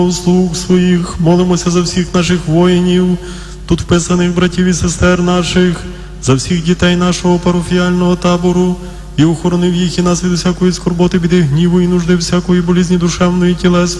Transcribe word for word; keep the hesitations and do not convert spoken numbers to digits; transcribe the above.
услуг своїх, молимося за всіх наших воїнів, тут вписаних братів і сестер наших, за всіх дітей нашого парафіяльного табору, і охоронив їх і нас від всякої скорботи, біди, гніву і нужди, всякої болізні душевної, тілесної,